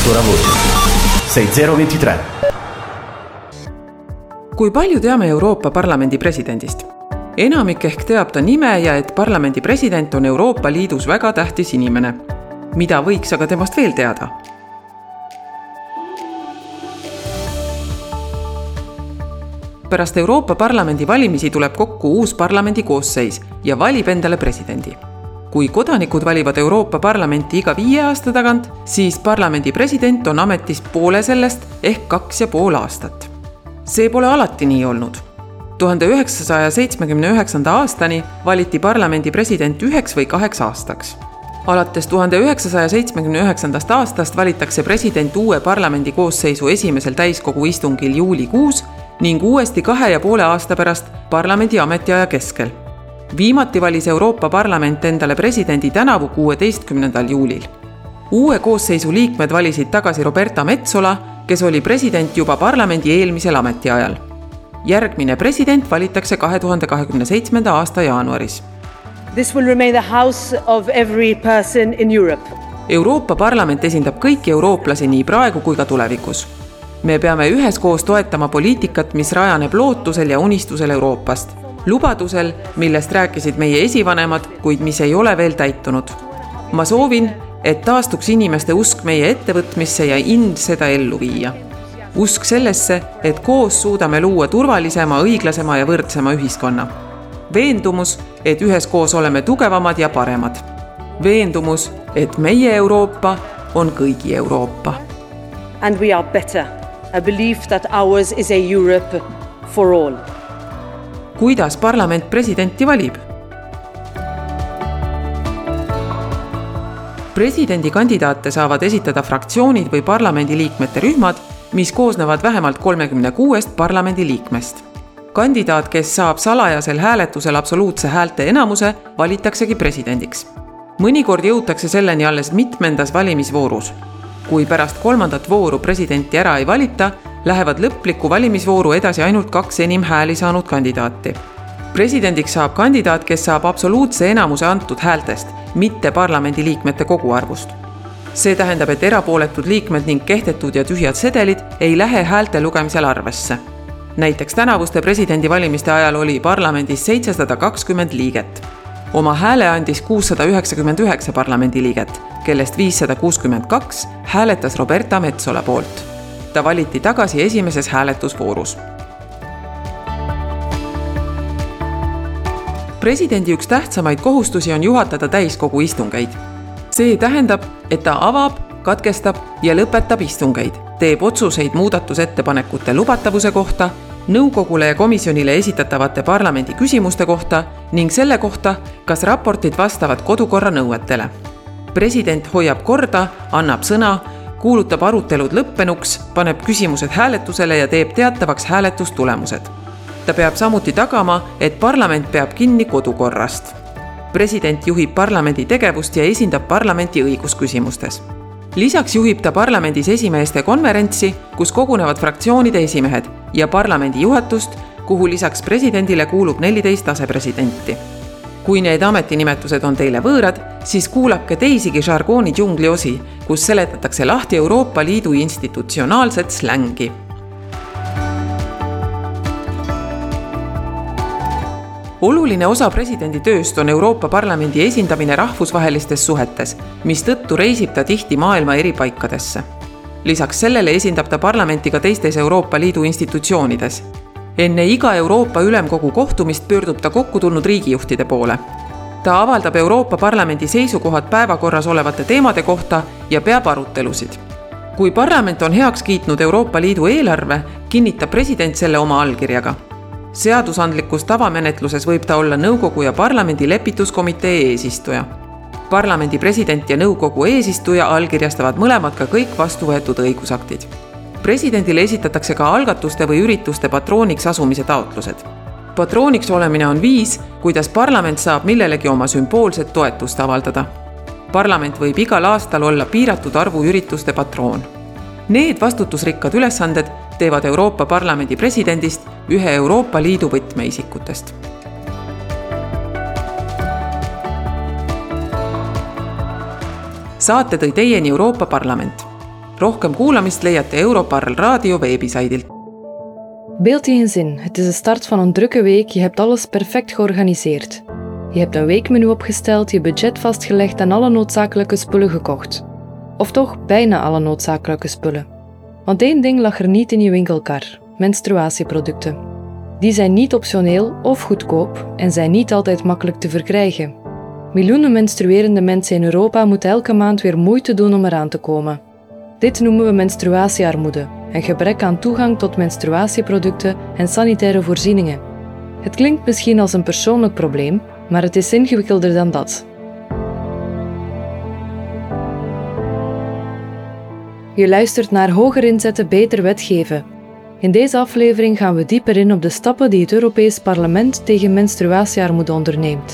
Ancora voce 6023. Kui palju teame Euroopa Parlamendi presidendist? Enamik ehk teab ta nime ja et parlamendi president on Euroopa Liidus väga tähtis inimene. Mida võiks aga temast veel teada? Pärast Euroopa Parlamendi valimisi tuleb kokku uus parlamendi koosseis ja valib endale presidendi. Kui kodanikud valivad Euroopa Parlamenti iga 5 aasta tagant, siis parlamendi president on ametis poole sellest ehk 2,5 aastat. See pole alati nii olnud. 1979. aastani valiti parlamendi president 1 või 2 aastaks. Alates 1979. aastast valitakse president uue parlamendi koosseisu esimesel täiskogu istungil juulikuus ning uuesti 2,5 aasta pärast parlamendi ametiaja keskel. Viimati valis Euroopa Parlament endale presidendi tänavu 16. juulil. Uue koosseisu liikmed valisid tagasi Roberta Metsola, kes oli president juba parlamendi eelmisel ametiajal. Järgmine president valitakse 2027. aasta jaanuaris. This will remain the house of every person in Europe. Euroopa Parlament esindab kõiki eurooplasi nii praegu kui ka tulevikus. Me peame üheskoos toetama poliitikat, mis rajaneb lootusel ja unistusel Euroopast. Lubadusel, millest rääkisid meie esivanemad, kuid mis ei ole veel täitunud. Ma soovin, et taastuks inimeste usk meie ettevõtmisse ja ind seda ellu viia. Usk sellesse, et koos suudame luua turvalisema, õiglasema ja võrdsema ühiskonna. Veendumus, et üheskoos oleme tugevamad ja paremad. Veendumus, et meie Euroopa on kõigi Euroopa. And we are better. A belief that ours is a Europe for all. Kuidas parlament presidenti valib? Presidendikandidaate saavad esitada fraktsioonid või parlamendiliikmete rühmad, mis koosnevad vähemalt 36 parlamendiliikmest. Kandidaat, kes saab salajasel hääletusel absoluutse häälte enamuse, valitaksegi presidendiks. Mõnikord jõutakse selleni alles mitmendas valimisvoorus. Kui pärast 3. vooru presidenti ära ei valita, lähevad lõpliku valimisvooru edasi ainult 2 enim hääli saanud kandidaati. Presidendiks saab kandidaat, kes saab absoluutse enamuse antud häältest, mitte parlamendiliikmete koguarvust. See tähendab, et erapooletud liikmed ning kehtetud ja tühjad sedelid ei lähe häälte lugemisel arvesse. Näiteks tänavuste presidendivalimiste ajal oli parlamendis 720 liiget. Oma hääle andis 699 parlamendiliiget, kellest 562 hääletas Roberta Metsola poolt. Ta valiti tagasi esimeses hääletusvoorus. Presidendi üks tähtsamaid kohustusi on juhatada täiskogu istungeid. See tähendab, et ta avab, katkestab ja lõpetab istungeid, teeb otsuseid muudatusettepanekute lubatavuse kohta, nõukogule ja komisjonile esitatavate parlamendi küsimuste kohta ning selle kohta, kas raportid vastavad kodukorra nõuetele. President hoiab korda, annab sõna, kuulutab arutelud lõppenuks, paneb küsimused hääletusele ja teeb teatavaks hääletustulemused. Ta peab samuti tagama, et parlament peab kinni kodukorrast. President juhib parlamendi tegevust ja esindab parlamenti õigusküsimustes. Lisaks juhib ta parlamendis esimeeste konverentsi, kus kogunevad fraktsioonide esimehed ja parlamendi juhatust, kuhu lisaks presidendile kuulub 14 asepresidenti. Kui need ametinimetused on teile võõrad, siis kuulake teisigi žargooni džungli osi, kus seletatakse lahti Euroopa Liidu institutsionaalset slängi. Oluline osa presidendi tööst on Euroopa Parlamendi esindamine rahvusvahelistes suhetes, mis tõttu reisib ta tihti maailma eri paikadesse. Lisaks sellele esindab ta parlamenti ka teistes Euroopa Liidu institutsioonides. Enne iga Euroopa Ülemkogu kohtumist pöördub ta kokku tulnud riigijuhtide poole. Ta avaldab Euroopa Parlamendi seisukohad päevakorras olevate teemade kohta ja peab arutelusid. Kui parlament on heaks kiitnud Euroopa Liidu eelarve, kinnitab president selle oma allkirjaga. Seadusandlikus tavamenetluses võib ta olla nõukogu ja parlamendi lepituskomitee eesistuja. Parlamendi president ja nõukogu eesistuja allkirjastavad mõlemad ka kõik vastuvõetud õigusaktid. Presidendile esitatakse ka algatuste või ürituste patrooniks asumise taotlused. Patrooniks olemine on viis, kuidas parlament saab millelegi oma sümboolset toetust avaldada. Parlament võib igal aastal olla piiratud arvu ürituste patroon. Need vastutusrikkad ülesanded teevad Euroopa Parlamendi presidendist ühe Euroopa Liidu võtmeisikutest. Saate tõi teieni Euroopa Parlament. Rohkem kuulamist leiate Europarl raadio veebisaidilt. Beeld je een zin. Het is de start van een drukke week. Je hebt alles perfect georganiseerd. Je hebt een weekmenu opgesteld, je budget vastgelegd en alle noodzakelijke spullen gekocht. Of toch bijna alle noodzakelijke spullen. Want één ding lag er niet in je winkelkar: menstruatieproducten. Die zijn niet optioneel of goedkoop en zijn niet altijd makkelijk te verkrijgen. Miljoenen menstruerende mensen in Europa moeten elke maand weer moeite doen om eraan te komen. Dit noemen we menstruatiearmoede, een gebrek aan toegang tot menstruatieproducten en sanitaire voorzieningen. Het klinkt misschien als een persoonlijk probleem, maar het is ingewikkelder dan dat. Je luistert naar Hoger inzetten, beter wetgeven. In deze aflevering gaan we dieper in op de stappen die het Europees Parlement tegen menstruatiearmoede onderneemt.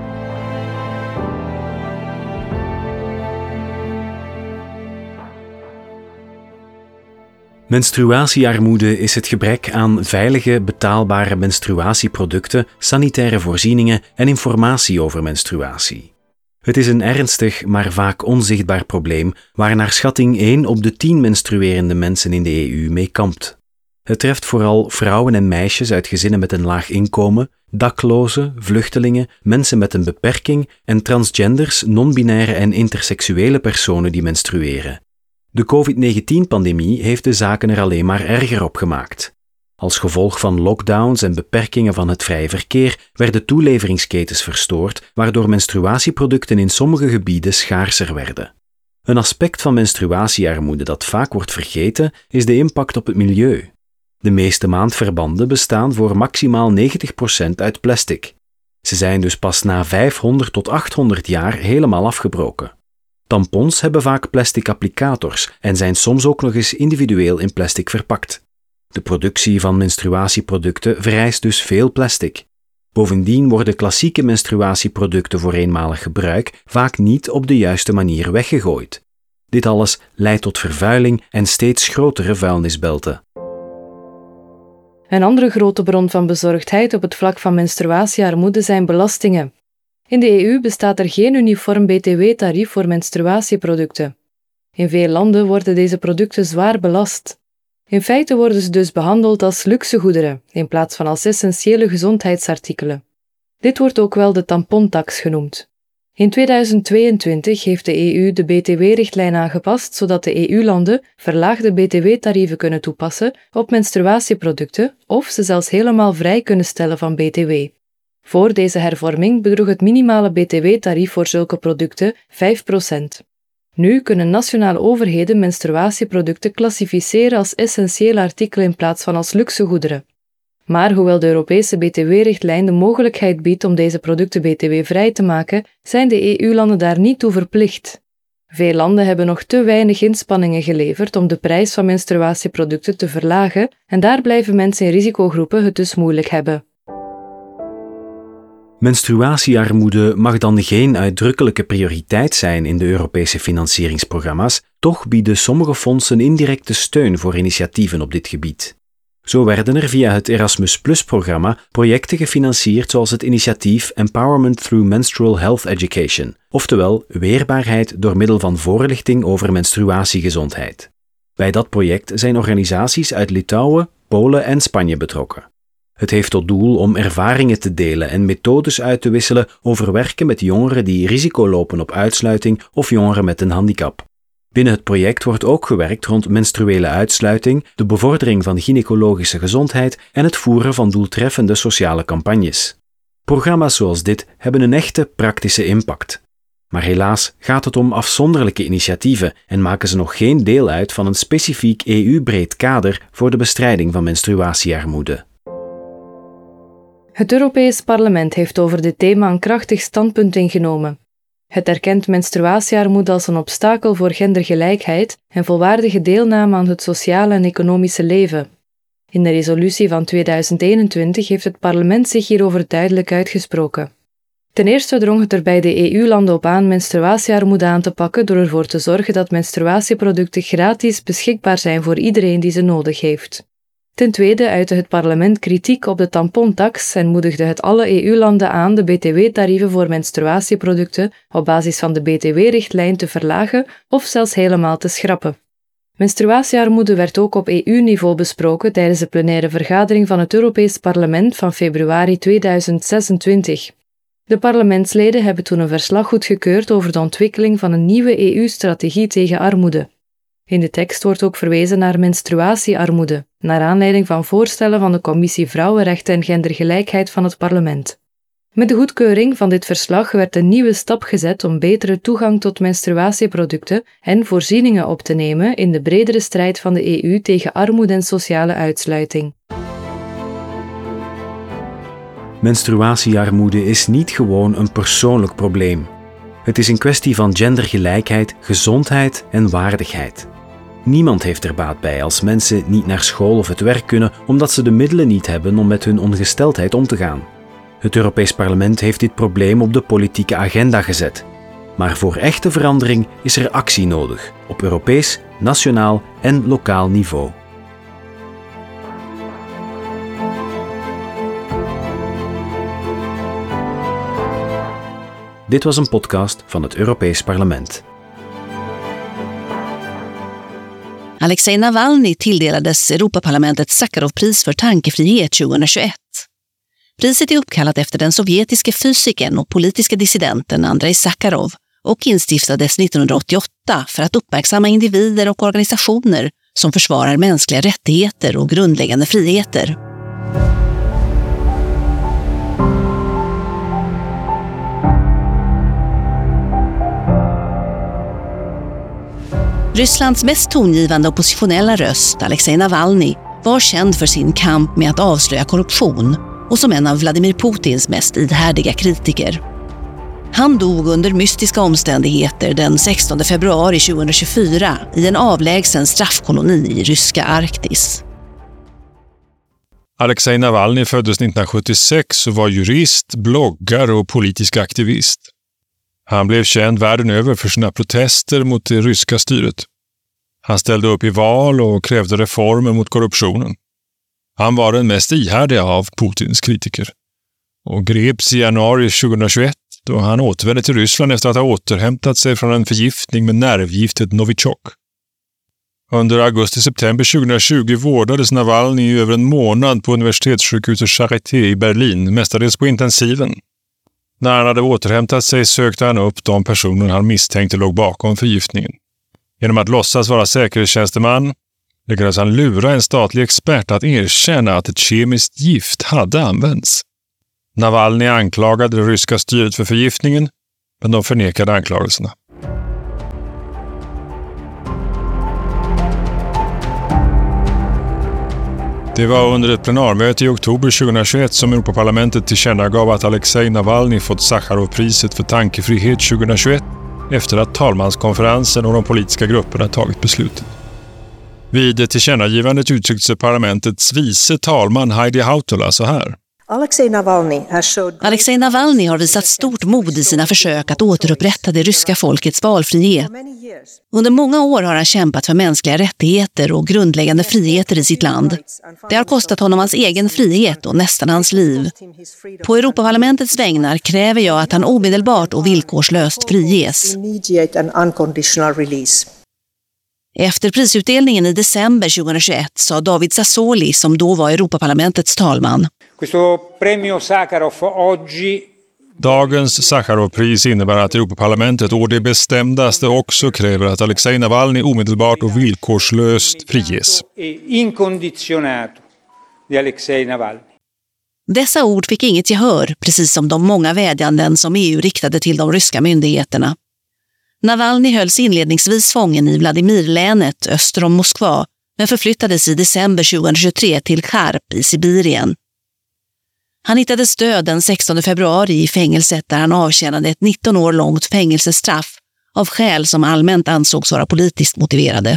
Menstruatiearmoede is het gebrek aan veilige, betaalbare menstruatieproducten, sanitaire voorzieningen en informatie over menstruatie. Het is een ernstig, maar vaak onzichtbaar probleem waar naar schatting 1 op de 10 menstruerende mensen in de EU mee kampt. Het treft vooral vrouwen en meisjes uit gezinnen met een laag inkomen, daklozen, vluchtelingen, mensen met een beperking en transgenders, non-binaire en interseksuele personen die menstrueren. De COVID-19-pandemie heeft de zaken er alleen maar erger op gemaakt. Als gevolg van lockdowns en beperkingen van het vrije verkeer werden toeleveringsketens verstoord, waardoor menstruatieproducten in sommige gebieden schaarser werden. Een aspect van menstruatiearmoede dat vaak wordt vergeten is de impact op het milieu. De meeste maandverbanden bestaan voor maximaal 90% uit plastic. Ze zijn dus pas na 500 tot 800 jaar helemaal afgebroken. Tampons hebben vaak plastic applicators en zijn soms ook nog eens individueel in plastic verpakt. De productie van menstruatieproducten vereist dus veel plastic. Bovendien worden klassieke menstruatieproducten voor eenmalig gebruik vaak niet op de juiste manier weggegooid. Dit alles leidt tot vervuiling en steeds grotere vuilnisbelten. Een andere grote bron van bezorgdheid op het vlak van menstruatiearmoede zijn belastingen. In de EU bestaat er geen uniform btw-tarief voor menstruatieproducten. In veel landen worden deze producten zwaar belast. In feite worden ze dus behandeld als luxegoederen, in plaats van als essentiële gezondheidsartikelen. Dit wordt ook wel de tampontax genoemd. In 2022 heeft de EU de btw-richtlijn aangepast, zodat de EU-landen verlaagde btw-tarieven kunnen toepassen op menstruatieproducten of ze zelfs helemaal vrij kunnen stellen van btw. Voor deze hervorming bedroeg het minimale btw-tarief voor zulke producten 5%. Nu kunnen nationale overheden menstruatieproducten klassificeren als essentiële artikelen in plaats van als luxegoederen. Maar hoewel de Europese btw-richtlijn de mogelijkheid biedt om deze producten btw-vrij te maken, zijn de EU-landen daar niet toe verplicht. Veel landen hebben nog te weinig inspanningen geleverd om de prijs van menstruatieproducten te verlagen en daar blijven mensen in risicogroepen het dus moeilijk hebben. Menstruatiearmoede mag dan geen uitdrukkelijke prioriteit zijn in de Europese financieringsprogramma's, toch bieden sommige fondsen indirecte steun voor initiatieven op dit gebied. Zo werden er via het Erasmus+-programma projecten gefinancierd zoals het initiatief Empowerment Through Menstrual Health Education, oftewel weerbaarheid door middel van voorlichting over menstruatiegezondheid. Bij dat project zijn organisaties uit Litouwen, Polen en Spanje betrokken. Het heeft tot doel om ervaringen te delen en methodes uit te wisselen over werken met jongeren die risico lopen op uitsluiting of jongeren met een handicap. Binnen het project wordt ook gewerkt rond menstruele uitsluiting, de bevordering van gynaecologische gezondheid en het voeren van doeltreffende sociale campagnes. Programma's zoals dit hebben een echte praktische impact. Maar helaas gaat het om afzonderlijke initiatieven en maken ze nog geen deel uit van een specifiek EU-breed kader voor de bestrijding van menstruatiearmoede. Het Europees Parlement heeft over dit thema een krachtig standpunt ingenomen. Het erkent menstruatiearmoede als een obstakel voor gendergelijkheid en volwaardige deelname aan het sociale en economische leven. In de resolutie van 2021 heeft het parlement zich hierover duidelijk uitgesproken. Ten eerste drong het er bij de EU-landen op aan menstruatiearmoede aan te pakken door ervoor te zorgen dat menstruatieproducten gratis beschikbaar zijn voor iedereen die ze nodig heeft. Ten tweede uitte het parlement kritiek op de tampontax en moedigde het alle EU-landen aan de btw-tarieven voor menstruatieproducten op basis van de btw-richtlijn te verlagen of zelfs helemaal te schrappen. Menstruatiearmoede werd ook op EU-niveau besproken tijdens de plenaire vergadering van het Europees Parlement van februari 2026. De parlementsleden hebben toen een verslag goedgekeurd over de ontwikkeling van een nieuwe EU-strategie tegen armoede. In de tekst wordt ook verwezen naar menstruatiearmoede, naar aanleiding van voorstellen van de Commissie Vrouwenrechten en Gendergelijkheid van het parlement. Met de goedkeuring van dit verslag werd een nieuwe stap gezet om betere toegang tot menstruatieproducten en voorzieningen op te nemen in de bredere strijd van de EU tegen armoede en sociale uitsluiting. Menstruatiearmoede is niet gewoon een persoonlijk probleem. Het is een kwestie van gendergelijkheid, gezondheid en waardigheid. Niemand heeft er baat bij als mensen niet naar school of het werk kunnen omdat ze de middelen niet hebben om met hun ongesteldheid om te gaan. Het Europees Parlement heeft dit probleem op de politieke agenda gezet. Maar voor echte verandering is er actie nodig, op Europees, nationaal en lokaal niveau. Dit was een podcast van het Europees Parlement. Alexej Navalny tilldelades Europaparlamentets Sakharovpris för tankefrihet 2021. Priset är uppkallat efter den sovjetiske fysikern och politiska dissidenten Andrei Sakharov och instiftades 1988 för att uppmärksamma individer och organisationer som försvarar mänskliga rättigheter och grundläggande friheter. Rysslands mest tongivande oppositionella röst, Alexej Navalny, var känd för sin kamp med att avslöja korruption och som en av Vladimir Putins mest ihärdiga kritiker. Han dog under mystiska omständigheter den 16 februari 2024 i en avlägsen straffkoloni i ryska Arktis. Alexej Navalny föddes 1976 och var jurist, bloggare och politisk aktivist. Han blev känd världen över för sina protester mot det ryska styret. Han ställde upp i val och krävde reformer mot korruptionen. Han var den mest ihärdiga av Putins kritiker och greps i januari 2021 då han återvände till Ryssland efter att ha återhämtat sig från en förgiftning med nervgiftet Novichok. Under augusti-september 2020 vårdades Navalny i över en månad på universitetssjukhuset Charité i Berlin, mestadels på intensiven. När han hade återhämtat sig sökte han upp de personer han misstänkte låg bakom förgiftningen. Genom att låtsas vara säkerhetstjänsteman lyckades han lura en statlig expert att erkänna att ett kemiskt gift hade använts. Navalny anklagade det ryska styret för förgiftningen, men de förnekade anklagelserna. Det var under ett plenarmöte i oktober 2021 som Europaparlamentet tillkännagav att Alexej Navalny fått Sakharovpriset för tankefrihet 2021 efter att talmanskonferensen och de politiska grupperna tagit beslutet. Vid tillkännagivandet uttryckte parlamentets vice talman Heidi Hautala så här. Alexej Navalny har visat stort mod i sina försök att återupprätta det ryska folkets valfrihet. Under många år har han kämpat för mänskliga rättigheter och grundläggande friheter i sitt land. Det har kostat honom hans egen frihet och nästan hans liv. På Europaparlamentets vägnar kräver jag att han omedelbart och villkorslöst friges. Efter prisutdelningen i december 2021 sa David Sassoli, som då var Europaparlamentets talman. Dagens Sakharovpris innebär att Europaparlamentet och det bestämdaste också kräver att Alexej Navalny omedelbart och villkorslöst friges. Dessa ord fick inget gehör, precis som de många vädjanden som EU riktade till de ryska myndigheterna. Navalny hölls inledningsvis fången i Vladimirlänet öster om Moskva, men förflyttades i december 2023 till Charp i Sibirien. Han hittades död den 16 februari i fängelset där han avtjänade ett 19 år långt fängelsestraff av skäl som allmänt ansågs vara politiskt motiverade.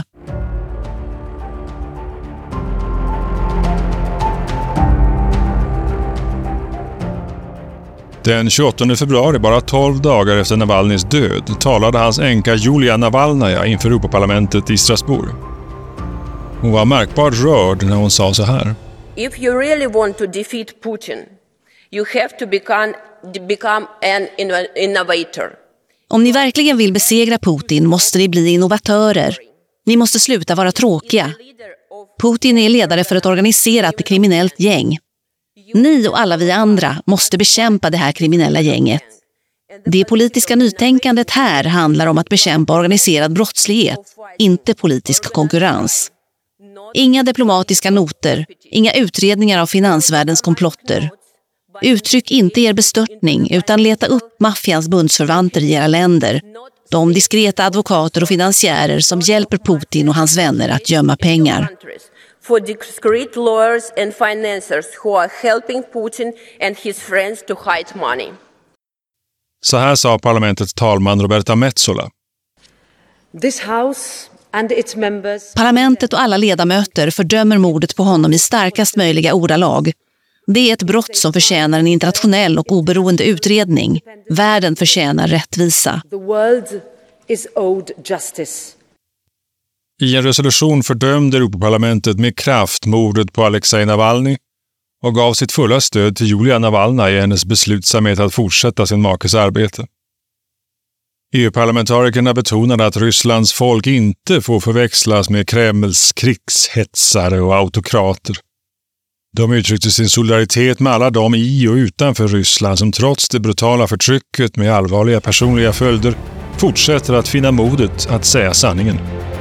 Den 28 februari, bara 12 dagar efter Navalnys död, talade hans änka Julia Navalnaja inför Europaparlamentet i Strasbourg. Hon var märkbart rörd när hon sa så här. If you really want to defeat Putin, you have to become an innovator. Om ni verkligen vill besegra Putin måste ni bli innovatörer. Ni måste sluta vara tråkiga. Putin är ledare för ett organiserat kriminellt gäng. Ni och alla vi andra måste bekämpa det här kriminella gänget. Det politiska nytänkandet här handlar om att bekämpa organiserad brottslighet, inte politisk konkurrens. Inga diplomatiska noter, inga utredningar av finansvärldens komplotter. Uttryck inte er bestörtning utan leta upp maffians bundsförvanter i era länder. De diskreta advokater och finansiärer som hjälper Putin och hans vänner att gömma pengar. For discreet lawyers and financiers who are helping Putin and his friends to hide money. Så här sa parlamentets talman Roberta Metsola. This house and its members... Parlamentet och alla ledamöter fördömer mordet på honom i starkast möjliga ordalag. Det är ett brott som förtjänar en internationell och oberoende utredning. Världen förtjänar rättvisa. The world is owed justice. I en resolution fördömde Europaparlamentet med kraft mordet på Alexej Navalny och gav sitt fulla stöd till Julia Navalny i hennes beslutsamhet att fortsätta sin makes arbete. EU-parlamentarikerna betonade att Rysslands folk inte får förväxlas med Kremls krigshetsare och autokrater. De uttryckte sin solidaritet med alla de i och utanför Ryssland som trots det brutala förtrycket med allvarliga personliga följder fortsätter att finna modet att säga sanningen.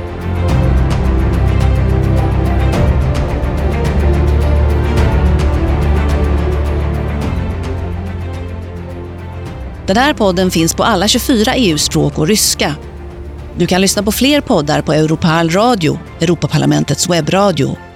Den här podden finns på alla 24 EU-språk och ryska. Du kan lyssna på fler poddar på Europal Radio, Europaparlamentets webbradio,